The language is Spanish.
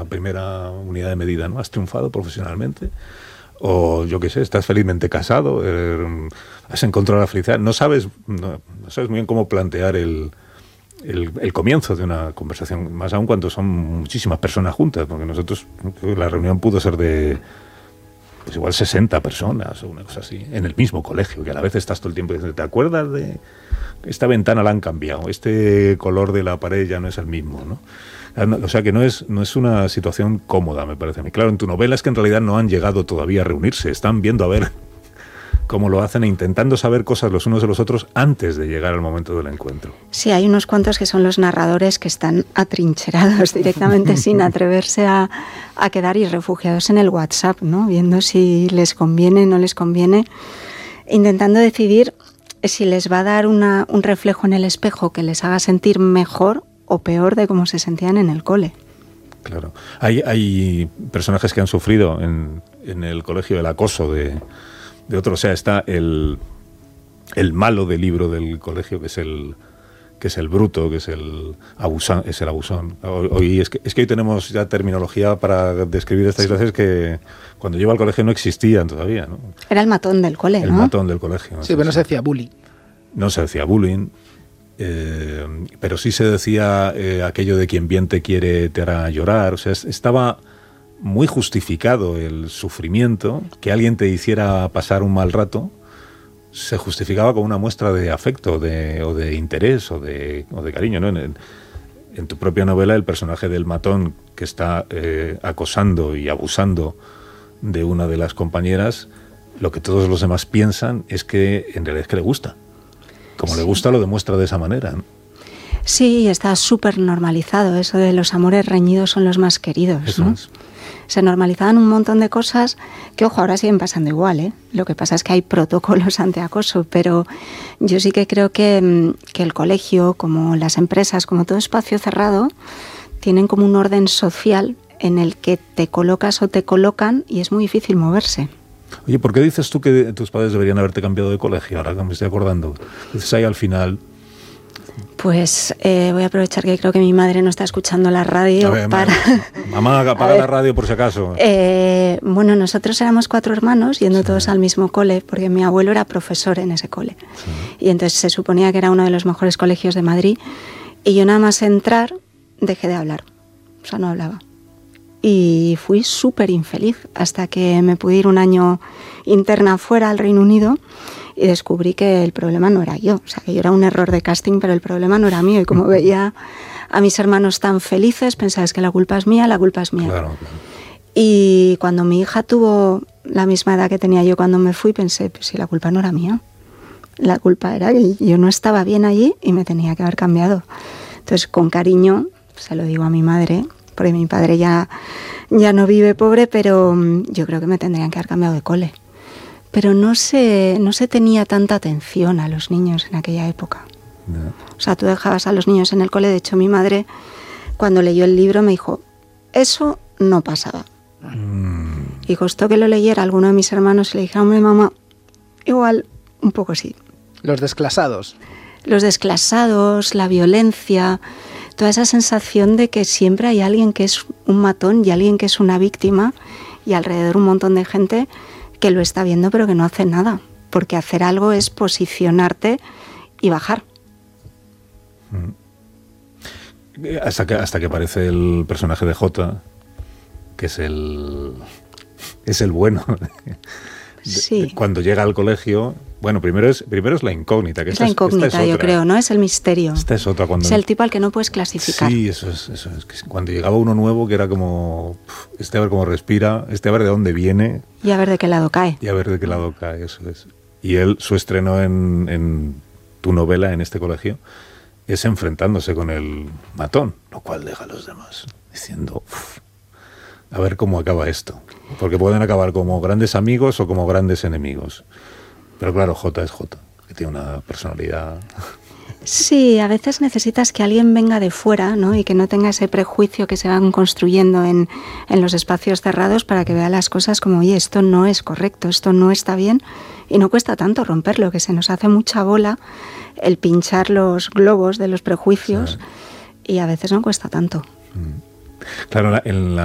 primera unidad de medida, ¿no? ¿Has triunfado profesionalmente? O yo qué sé, estás felizmente casado, has encontrado la felicidad. No sabes muy bien cómo plantear el comienzo de una conversación, más aún cuando son muchísimas personas juntas, porque nosotros, la reunión pudo ser de pues igual 60 personas o una cosa así, en el mismo colegio, que a la vez estás todo el tiempo diciendo, ¿te acuerdas de esta ventana la han cambiado, este color de la pared ya no es el mismo, ¿no? O sea que no es una situación cómoda, me parece a mí. Claro, en tu novela es que en realidad no han llegado todavía a reunirse, están viendo a ver cómo lo hacen e intentando saber cosas los unos de los otros antes de llegar al momento del encuentro. Sí, hay unos cuantos que son los narradores que están atrincherados directamente sin atreverse a quedar y refugiados en el WhatsApp, ¿no? Viendo si les conviene o no les conviene, intentando decidir si les va a dar un reflejo en el espejo que les haga sentir mejor o peor de cómo se sentían en el cole. Claro. Hay personajes que han sufrido en el colegio el acoso de otro. O sea, está el malo del libro del colegio, que es el bruto, que es el abusón. Es que hoy tenemos ya terminología para describir estas situaciones que cuando yo iba al colegio no existían todavía, ¿no? Era el matón del cole, ¿no? El matón del colegio. Sí, pero no se decía bullying. No se decía bullying. Pero sí se decía aquello de quien bien te quiere te hará llorar. O sea, estaba muy justificado el sufrimiento. Que alguien te hiciera pasar un mal rato se justificaba con una muestra de afecto o de interés o de cariño, ¿no? En tu propia novela, el personaje del matón que está acosando y abusando de una de las compañeras, lo que todos los demás piensan es que en realidad es que le gusta. Como le gusta, lo demuestra de esa manera, ¿no? Sí, está súper normalizado eso de los amores reñidos son los más queridos, eso, ¿no? es. Se normalizaban un montón de cosas que, ojo, ahora siguen pasando igual, ¿eh? Lo que pasa es que hay protocolos antiacoso, pero yo sí que creo que el colegio, como las empresas, como todo espacio cerrado, tienen como un orden social en el que te colocas o te colocan y es muy difícil moverse. Oye, ¿por qué dices tú que tus padres deberían haberte cambiado de colegio? Ahora que me estoy acordando. Dices ahí al final... Pues voy a aprovechar que creo que mi madre no está escuchando la radio para... Mamá, apaga la radio por si acaso. Bueno, nosotros éramos 4 hermanos yendo todos al mismo cole, porque mi abuelo era profesor en ese cole. Sí. Y entonces se suponía que era uno de los mejores colegios de Madrid. Y yo nada más entrar dejé de hablar. O sea, no hablaba. Y fui súper infeliz hasta que me pude ir un año interna fuera al Reino Unido y descubrí que el problema no era yo. O sea, que yo era un error de casting, pero el problema no era mío. Y como veía a mis hermanos tan felices, pensaba, es que la culpa es mía, la culpa es mía. Claro. Y cuando mi hija tuvo la misma edad que tenía yo cuando me fui, pensé, pues si la culpa no era mía. La culpa era que yo no estaba bien allí y me tenía que haber cambiado. Entonces, con cariño, se lo digo a mi madre, porque mi padre ya no vive, pobre, pero yo creo que me tendrían que haber cambiado de cole. Pero no se tenía tanta atención a los niños en aquella época. No. O sea, tú dejabas a los niños en el cole. De hecho, mi madre, cuando leyó el libro, me dijo, eso no pasaba. Y costó que lo leyera alguno de mis hermanos y le dije, hombre, mamá, igual, un poco sí. Los desclasados. Los desclasados, la violencia, toda esa sensación de que siempre hay alguien que es un matón y alguien que es una víctima y alrededor un montón de gente que lo está viendo pero que no hace nada, porque hacer algo es posicionarte y bajar. Hasta que aparece el personaje de Jota, que es el bueno. Sí. Cuando llega al colegio, bueno, primero es la incógnita. Que es la incógnita, yo creo, ¿no? Es el misterio. Esta es otra. Es el tipo al que no puedes clasificar. Sí, eso es. Que cuando llegaba uno nuevo, que era como, a ver cómo respira, a ver de dónde viene. Y a ver de qué lado cae. Eso es. Y su estreno en tu novela, en este colegio, es enfrentándose con el matón, lo cual deja a los demás diciendo... A ver cómo acaba esto. Porque pueden acabar como grandes amigos o como grandes enemigos. Pero claro, Jota es Jota, que tiene una personalidad... Sí, a veces necesitas que alguien venga de fuera, ¿no? Y que no tenga ese prejuicio que se van construyendo en los espacios cerrados para que vea las cosas como, oye, esto no es correcto, esto no está bien. Y no cuesta tanto romperlo, que se nos hace mucha bola el pinchar los globos de los prejuicios, sí. Y a veces no cuesta tanto. Claro, en